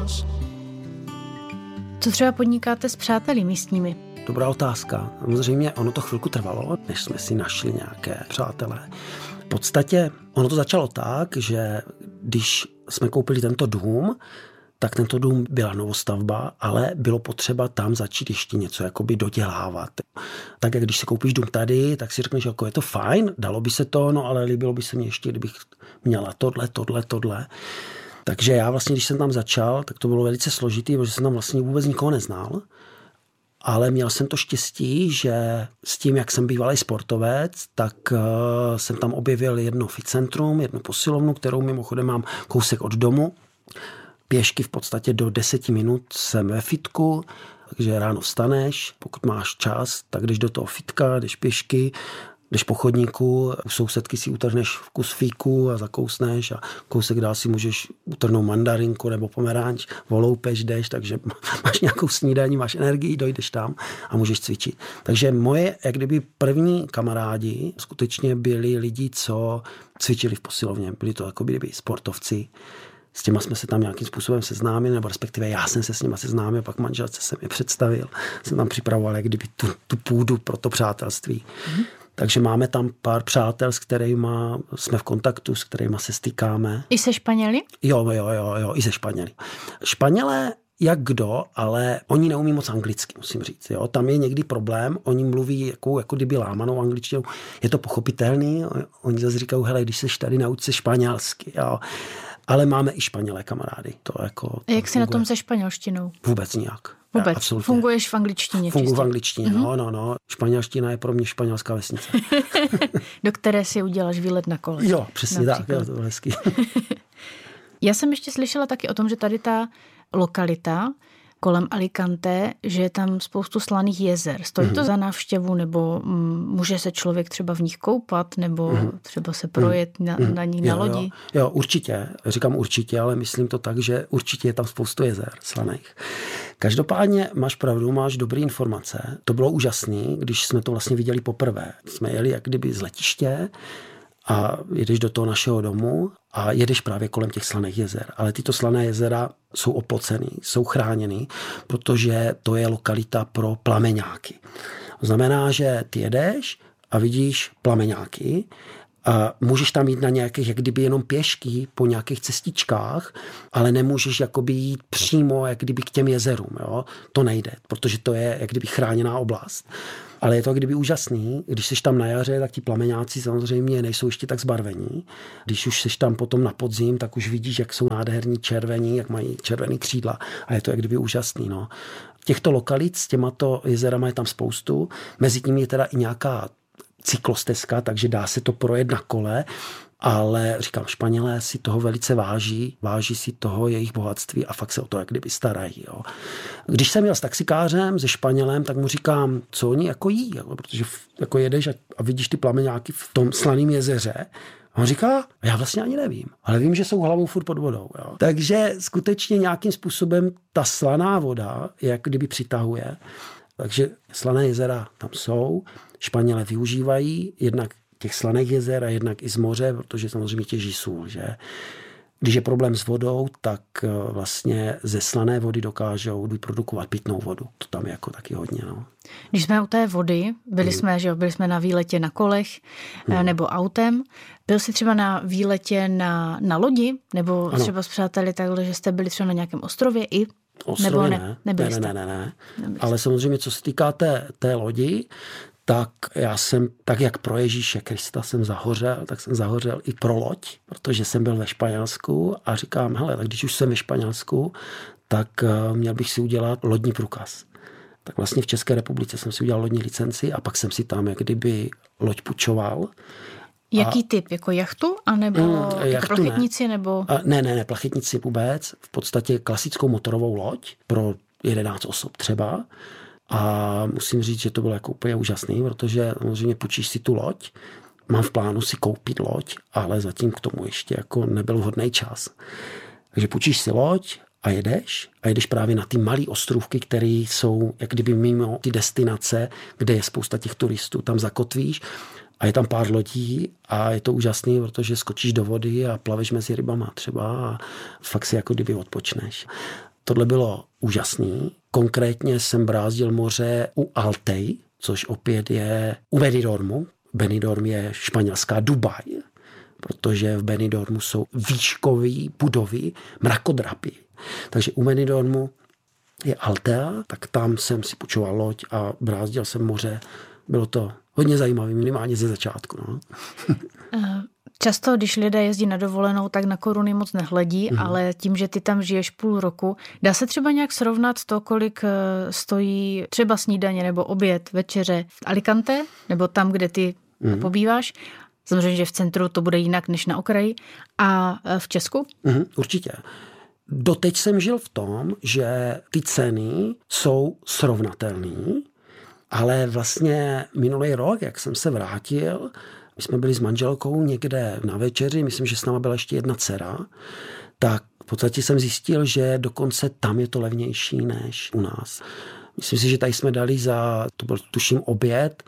Co třeba podnikáte s přáteli místními? Dobrá otázka. Samozřejmě ono to chvilku trvalo, než jsme si našli nějaké přátelé. V podstatě ono to začalo tak, že když jsme koupili tento dům, tak tento dům byla novostavba, ale bylo potřeba tam začít ještě něco jakoby dodělávat. Tak jak když si koupíš dům tady, tak si řekneš, jako je to fajn, dalo by se to, no ale líbilo by se mi ještě, kdybych měla tohle. Takže já vlastně, když jsem tam začal, tak to bylo velice složitý, protože jsem tam vlastně vůbec nikoho neznal. Ale měl jsem to štěstí, že s tím, jak jsem bývalý sportovec, tak jsem tam objevil jedno fitcentrum, jednu posilovnu, kterou mimochodem mám kousek od domu. Pěšky v podstatě do 10 minut jsem ve fitku, takže ráno vstaneš, pokud máš čas, tak jdeš do toho fitka, jdeš pěšky, jdeš po chodníku, u sousedky si utrhneš kus fíku a zakousneš a kousek dál si můžeš utrhnout mandarinku nebo pomeranč, voloupeš, jdeš, takže máš nějakou snídaní, máš energii, dojdeš tam a můžeš cvičit. Takže moje, jak kdyby první kamarádi skutečně byli lidi, co cvičili v posilovně. Byli to jako kdyby sportovci. S těma jsme se tam nějakým způsobem seznámili, nebo respektive já jsem se s nima seznámil, pak manželce jsem je představil. Jsem tam připravoval jak kdyby tu půdu pro to přátelství. Takže máme tam pár přátel, s kterými jsme v kontaktu, s kterými se stýkáme. I se Španěli? Jo, i se Španěli. Španělé jak kdo, ale oni neumí moc anglicky, musím říct. Jo. Tam je někdy problém, oni mluví jako kdyby lámanou angličtinou. Je to pochopitelný, oni zase říkají, hele, když seš tady, nauč se španělsky. Jo. Ale máme i Španělé kamarády. Jak jsi na tom se španělštinou? Vůbec nijak. Vůbec? Absolutně. Funguješ v angličtině? Funguji v angličtině, no. Španělština je pro mě španělská vesnice. Do které si uděláš výlet na kole. Jo, přesně tak, jo, to je hezky. Já jsem ještě slyšela taky o tom, že tady ta lokalita kolem Alicante, že je tam spoustu slaných jezer. Stojí to za návštěvu, nebo může se člověk třeba v nich koupat, nebo třeba se projet na nich na lodi? Jo, určitě. Říkám určitě, ale myslím to tak, že určitě je tam spoustu jezer slaných. Každopádně máš pravdu, máš dobré informace. To bylo úžasný, když jsme to vlastně viděli poprvé. Jsme jeli jak kdyby z letiště a jedeš do toho našeho domu a jedeš právě kolem těch slaných jezer. Ale tyto slané jezera jsou oplocený, jsou chráněný, protože to je lokalita pro plameňáky. To znamená, že ty jedeš a vidíš plameňáky a můžeš tam jít na nějakých, jak kdyby jenom pěšky po nějakých cestičkách, ale nemůžeš jakoby jít přímo jak kdyby k těm jezerům. Jo? To nejde, protože to je jak kdyby chráněná oblast. Ale je to kdyby úžasný. Když jsi tam na jaře, tak ti plameňáci samozřejmě nejsou ještě tak zbarvení. Když už jsi tam potom na podzim, tak už vidíš, jak jsou nádherní červení, jak mají červený křídla. A je to jak kdyby úžasný. No. Těchto lokalit s těmato jezerama je tam spoustu. Mezi tím je teda i nějaká cyklostezka, takže dá se to projet na kole. Ale říkám, Španělé si toho velice váží si toho jejich bohatství a fakt se o to jak kdyby starají. Jo. Když jsem jel s taxikářem, se Španělem, tak mu říkám, co oni jako jí, jo, protože jako jedeš a vidíš ty plameňáky v tom slaném jezeře. A on říká, já vlastně ani nevím, ale vím, že jsou hlavou furt pod vodou. Jo. Takže skutečně nějakým způsobem ta slaná voda jak kdyby přitahuje. Takže slané jezera tam jsou, Španělé využívají, jednak těch slaných jezer a jednak i z moře, protože samozřejmě těží sůl, že? Když je problém s vodou, tak vlastně ze slané vody dokážou vyprodukovat pitnou vodu. To tam je jako taky hodně. No. Když jsme u té vody, byli jsme na výletě na kolech nebo autem. Byl jsi třeba na výletě na lodi? Nebo ano. Třeba s přáteli takhle, že jste byli třeba na nějakém ostrově i? Ostrově ne. Ale samozřejmě, co se týká té lodi, tak já jsem, tak jak pro Ježíše Krista jsem zahořel i pro loď, protože jsem byl ve Španělsku a říkám, hele, tak když už jsem ve Španělsku, tak měl bych si udělat lodní průkaz. Tak vlastně v České republice jsem si udělal lodní licenci a pak jsem si tam jak kdyby loď půjčoval. Jaký typ? Jako jachtu? A nebo plachetnici? Nebo... Ne, plachetnici vůbec. V podstatě klasickou motorovou loď pro 11 osob třeba. A musím říct, že to bylo jako úplně úžasný, protože samozřejmě půjčíš si tu loď. Mám v plánu si koupit loď, ale zatím k tomu ještě jako nebyl vhodný čas. Takže půjčíš si loď a jedeš právě na ty malé ostrůvky, které jsou jak kdyby mimo ty destinace, kde je spousta těch turistů, tam zakotvíš a je tam pár lodí a je to úžasný, protože skočíš do vody a plaveš mezi rybama třeba a fakt si jako kdyby odpočneš. Tohle bylo úžasný. Konkrétně jsem brázdil moře u Altej, což opět je u Benidormu. Benidorm je španělská Dubaj, protože v Benidormu jsou výškové budovy, mrakodrapy. Takže u Benidormu je Altea, tak tam jsem si půjčoval loď a brázdil jsem moře. Bylo to hodně zajímavé, minimálně ze začátku. No. Často, když lidé jezdí na dovolenou, tak na koruny moc nehledí, ale tím, že ty tam žiješ půl roku, dá se třeba nějak srovnat to, kolik stojí třeba snídaně nebo oběd, večeře v Alicante, nebo tam, kde ty pobýváš? Samozřejmě, že v centru to bude jinak než na okraji. A v Česku? Určitě. Doteď jsem žil v tom, že ty ceny jsou srovnatelné, ale vlastně minulý rok, jak jsem se vrátil, my jsme byli s manželkou někde na večeři, myslím, že s náma byla ještě jedna dcera, tak v podstatě jsem zjistil, že dokonce tam je to levnější než u nás. Myslím si, že tady jsme dali to byl tuším oběd,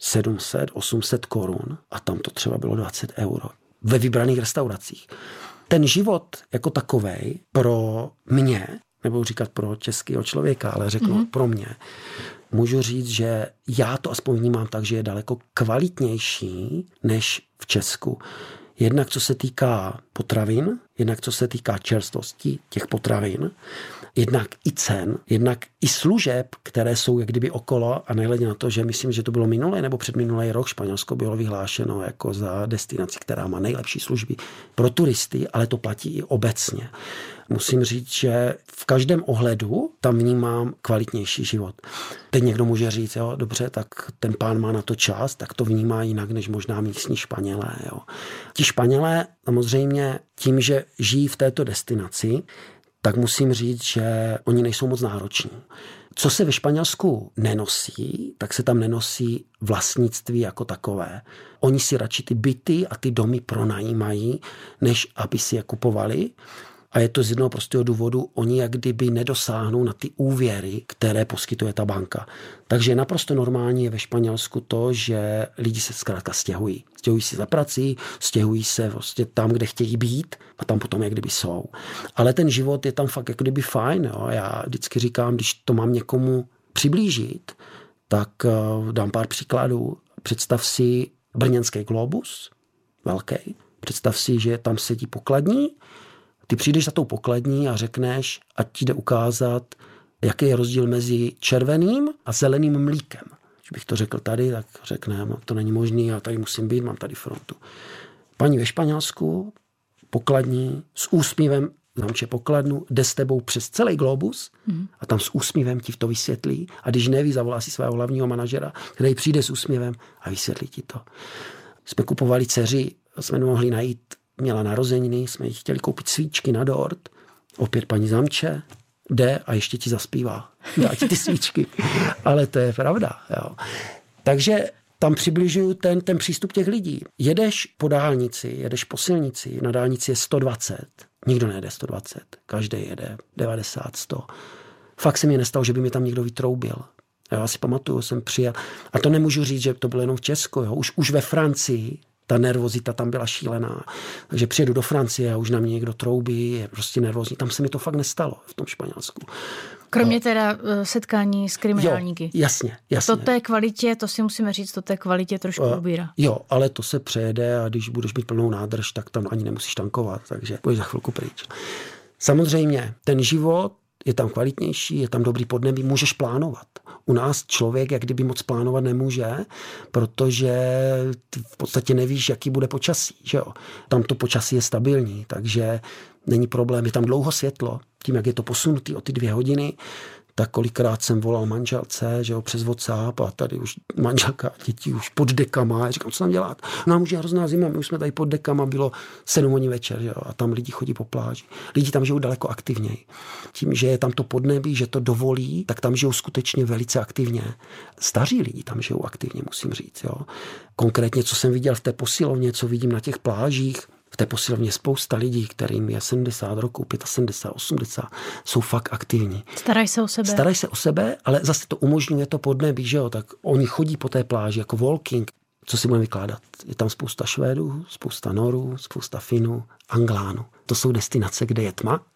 700-800 korun a tam to třeba bylo 20 euro ve vybraných restauracích. Ten život jako takovej pro mě, nebudu říkat pro českého člověka, ale řeknu pro mě, můžu říct, že já to aspoň vnímám tak, že je daleko kvalitnější než v Česku. Jednak co se týká potravin, jednak co se týká čerstvosti těch potravin, jednak i cen, jednak i služeb, které jsou jak kdyby okolo a nehledě na to, že myslím, že to bylo minulý nebo předminulý rok, Španělsko bylo vyhlášeno jako za destinaci, která má nejlepší služby pro turisty, ale to platí i obecně. Musím říct, že v každém ohledu tam vnímám kvalitnější život. Teď někdo může říct, jo, dobře, tak ten pán má na to čas, tak to vnímá jinak než možná místní Španělé. Jo. Ti Španělé samozřejmě tím, že žijí v této destinaci, tak musím říct, že oni nejsou moc nároční. Co se ve Španělsku nenosí, tak se tam nenosí vlastnictví jako takové. Oni si radši ty byty a ty domy pronajímají, než aby si je kupovali. A je to z jednoho prostého důvodu, oni jak kdyby nedosáhnou na ty úvěry, které poskytuje ta banka. Takže je naprosto normální je ve Španělsku to, že lidi se zkrátka stěhují. Stěhují si za prací, stěhují se vlastně tam, kde chtějí být a tam potom jak kdyby jsou. Ale ten život je tam fakt jak kdyby fajn. Jo. Já vždycky říkám, když to mám někomu přiblížit, tak dám pár příkladů. Představ si brněnský Globus, velký. Představ si, že tam sedí pokladní. Ty přijdeš za tou pokladní a řekneš, ať ti jde ukázat, jaký je rozdíl mezi červeným a zeleným mlíkem. Když bych to řekl tady, tak řekne, to není možný, já tady musím být, mám tady frontu. Paní ve Španělsku, pokladní, s úsměvem, zamče pokladnu, jde s tebou přes celý Globus a tam s úsměvem ti to vysvětlí a když neví, zavolá si svého hlavního manažera, který přijde s úsměvem a vysvětlí ti to. Jsme kupovali dceři, jsme nemohli najít, měla narozeniny, jsme jí chtěli koupit svíčky na dort. Opět paní zamče jde a ještě ti zaspívá. Dá ti ty svíčky. Ale to je pravda. Jo. Takže tam přibližuju ten přístup těch lidí. Jedeš po dálnici, jedeš po silnici, na dálnici je 120. Nikdo nejede 120. Každý jede 90, 100. Fakt se mi nestalo, že by mi tam někdo vytroubil. Já si pamatuju, jsem přijel. A to nemůžu říct, že to bylo jenom v Česku. Jo. Už ve Francii ta nervozita tam byla šílená. Takže přijedu do Francie a už na mě někdo troubí, je prostě nervózní. Tam se mi to fakt nestalo v tom Španělsku. Kromě teda setkání s kriminálníky. Jo, jasně. To té kvalitě, to si musíme říct, to té kvalitě trošku ubírá. Jo, ale to se přejede a když budeš mít plnou nádrž, tak tam ani nemusíš tankovat, takže půjdeš za chvilku pryč. Samozřejmě, ten život je tam kvalitnější, je tam dobrý podnebí, můžeš plánovat. U nás člověk jak kdyby moc plánovat nemůže, protože ty v podstatě nevíš, jaký bude počasí. Že jo? Tam to počasí je stabilní, takže není problém. Je tam dlouho světlo, tím, jak je to posunutý o ty 2 hodiny, tak kolikrát jsem volal manželce, že jo, přes WhatsApp a tady už manželka a děti už pod dekama. Já říkám, co tam dělat? No, už je hrozná zima, my už jsme tady pod dekama, bylo 7 hodin večer, že jo, a tam lidi chodí po pláži. Lidi tam žijou daleko aktivněji. Tím, že je tam to podnebí, že to dovolí, tak tam žijou skutečně velice aktivně. Staří lidi tam žijou aktivně, musím říct, jo. Konkrétně, co jsem viděl v té posilovně, co vidím na těch plážích, v té posilovně spousta lidí, kterým je 70 roků, 75, 80, jsou fakt aktivní. Starají se o sebe. Starají se o sebe, ale zase to umožňuje to podnebí, že jo, tak oni chodí po té pláži jako walking. Co si budeme vykládat? Je tam spousta Švédů, spousta Norů, spousta Finů, Anglánů. To jsou destinace, kde je tma,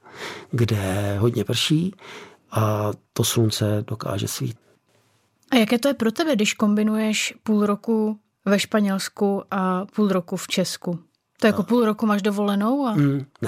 kde hodně prší a to slunce dokáže svítit. A jaké to je pro tebe, když kombinuješ půl roku ve Španělsku a půl roku v Česku? To jako půl roku máš dovolenou? A...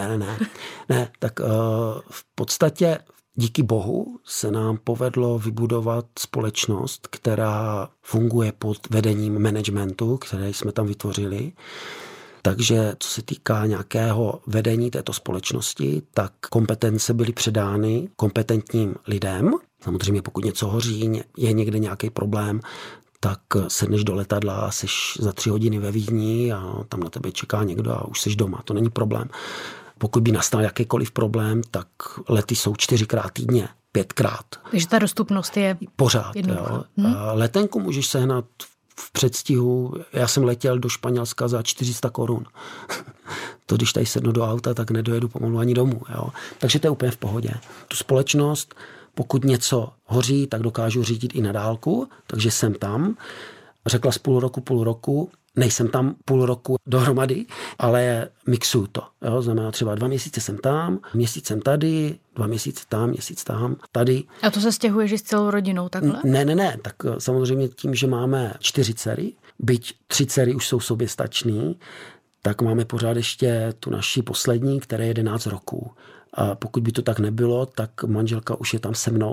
Ne, tak v podstatě díky bohu se nám povedlo vybudovat společnost, která funguje pod vedením managementu, které jsme tam vytvořili. Takže co se týká nějakého vedení této společnosti, tak kompetence byly předány kompetentním lidem. Samozřejmě pokud něco hoří, je někde nějaký problém, tak sedneš do letadla a seš za 3 hodiny ve Vídni a tam na tebe čeká někdo a už seš doma. To není problém. Pokud by nastal jakýkoliv problém, tak lety jsou 4krát týdně, 5krát. Takže ta dostupnost je pořád. Jo. Letenku můžeš sehnat v předstihu. Já jsem letěl do Španělska za 400 korun. To, když tady sednu do auta, tak nedojedu pomalu ani domů. Jo. Takže to je úplně v pohodě. Tu společnost, pokud něco hoří, tak dokážu řídit i na dálku, takže jsem tam. Řekla z půl roku, nejsem tam půl roku dohromady, ale mixuju to. Jo? Znamená třeba 2 měsíce jsem tam, měsíc jsem tady, 2 měsíce tam, měsíc tam, tady. A to se stěhuješ s celou rodinou takhle? Ne. Tak samozřejmě tím, že máme 4 dcery, byť 3 dcery už jsou soběstačný, tak máme pořád ještě tu naši poslední, která je 11 roků. A pokud by to tak nebylo, tak manželka už je tam se mnou,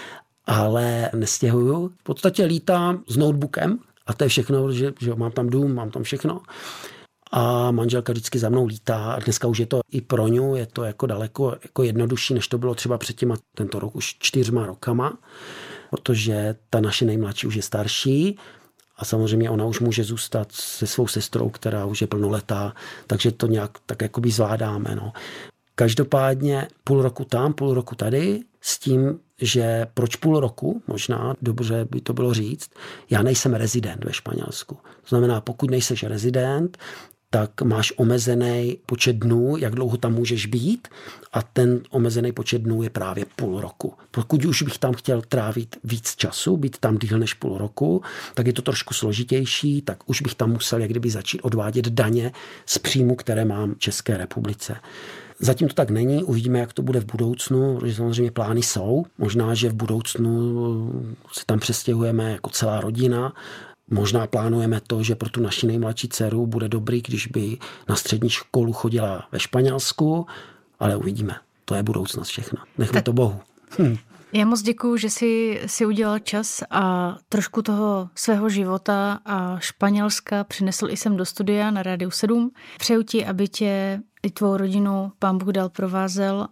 ale nestěhuju. V podstatě lítám s notebookem a to je všechno, že mám tam dům, mám tam všechno. A manželka vždycky za mnou lítá a dneska už je to i pro ňu, je to jako daleko jako jednodušší, než to bylo třeba před tento rok už 4 rokama, protože ta naše nejmladší už je starší a samozřejmě ona už může zůstat se svou sestrou, která už je plnoletá, takže to nějak tak jakoby zvládáme. No. Každopádně půl roku tam, půl roku tady, s tím, že proč půl roku, možná dobře by to bylo říct, já nejsem rezident ve Španělsku. To znamená, pokud nejseš rezident, tak máš omezený počet dnů, jak dlouho tam můžeš být a ten omezený počet dnů je právě půl roku. Pokud už bych tam chtěl trávit víc času, být tam díl než půl roku, tak je to trošku složitější, tak už bych tam musel jak kdyby začít odvádět daně z příjmu, které mám v České republice. Zatím to tak není, uvidíme, jak to bude v budoucnu, protože samozřejmě plány jsou. Možná, že v budoucnu se tam přestěhujeme jako celá rodina. Možná plánujeme to, že pro tu naši nejmladší dceru bude dobrý, když by na střední školu chodila ve Španělsku, ale uvidíme. To je budoucnost všechno. Nechme to Bohu. Já moc děkuju, že jsi si udělal čas a trošku toho svého života a Španělska přinesl i sem do studia na Rádiu 7. Přeju ti, aby tě i tvou rodinu Pán Bůh dál provázel